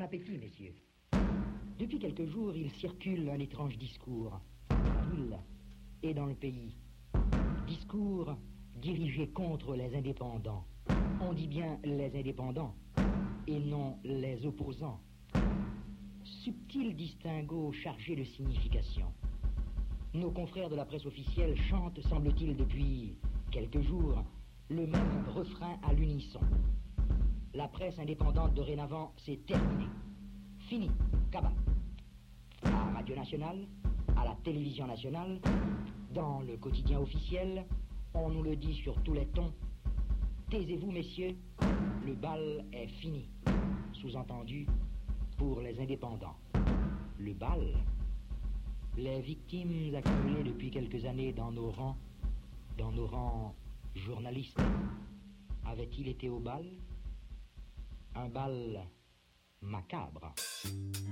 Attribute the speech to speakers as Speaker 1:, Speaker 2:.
Speaker 1: appétit, messieurs. Depuis quelques jours, il circule un étrange discours, dans la ville et dans le pays. Discours dirigé contre les indépendants. On dit bien les indépendants et non les opposants. Subtil distinguo chargé de signification. Nos confrères de la presse officielle chantent, semble-t-il, depuis quelques jours, le même refrain à l'unisson. La presse indépendante dorénavant, c'est terminé. Fini, cabas. À Radio Nationale, à la Télévision Nationale, dans le quotidien officiel, on nous le dit sur tous les tons. Taisez-vous, messieurs, le bal est fini. Sous-entendu, pour les indépendants. Le bal, les victimes accumulées depuis quelques années dans nos rangs journalistes, avaient-ils été au bal? Un bal macabre.